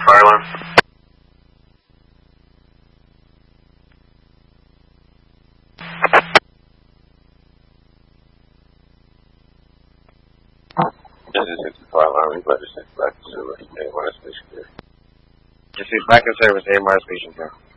fire alarm. This is 65 alarm, request back to service, A1 station here. This is back in service, A1 station here.